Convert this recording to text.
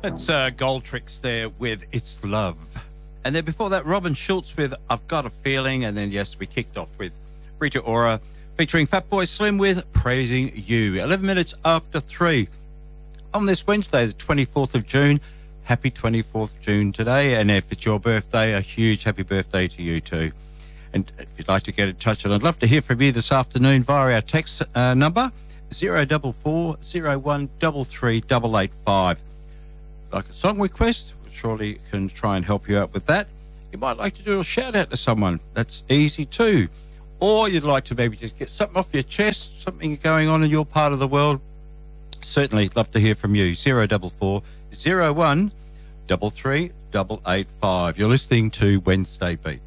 That's Gold Tricks there with It's Love. And then before that, Robin Schultz with I've Got a Feeling. And then, yes, we kicked off with Rita Ora featuring Fatboy Slim with Praising You. 11 minutes after 3 on this Wednesday, the 24th of June. Happy 24th of June today. And if it's your birthday, a huge happy birthday to you too. And if you'd like to get in touch, and I'd love to hear from you this afternoon via our text number, 044 01 33 885. Like a song request, we surely can try and help you out with that. You might like to do a shout out to someone. That's easy too. Or you'd like to maybe just get something off your chest, something going on in your part of the world. Certainly love to hear from you. 044 01 33 885. You're listening to Wednesday Beat.